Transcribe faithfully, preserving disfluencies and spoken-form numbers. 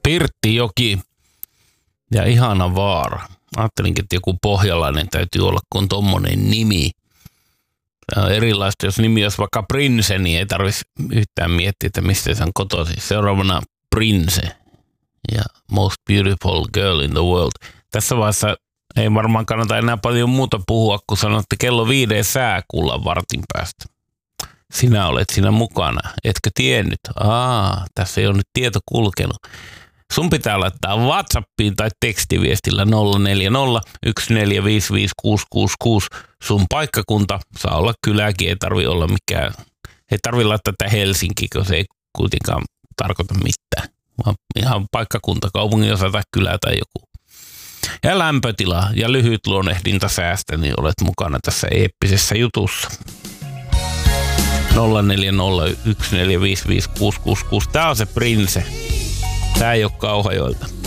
Pirttijoki ja ihana vaara. Ajattelinkin, että joku pohjalainen täytyy olla, kun on tommonen nimi. Tämä on erilaista, jos nimi olisi vaikka Prince, niin ei tarvitsisi yhtään miettiä, että mistä se on kotoisin. Seuraavana Prince ja Most Beautiful Girl in the World. Tässä vaiheessa ei varmaan kannata enää paljon muuta puhua, kun sanotte kello viiden sääkuulla vartin päästä. Sinä olet siinä mukana. Etkö tiennyt? Aa, tässä ei ole nyt tieto kulkenut. Sun pitää laittaa WhatsAppiin tai tekstiviestillä nolla neljä nolla yksi neljä viisi viisi kuusi kuusi kuusi sun paikkakunta. Saa olla kyläkin, ei tarvi olla mikään. Ei tarvi laittaa tätä Helsinki, kun se ei kuitenkaan tarkoita mitään. Vaan ihan paikkakunta, kaupunginosa tai kylä tai joku. Ja lämpötila ja lyhyt luonnehdinta säästä, niin olet mukana tässä eeppisessä jutussa. nolla neljä nolla yksi neljä viisi viisi kuusi kuusi kuusi. Tää on se Prince. Tää ei oo Kauhajoilta.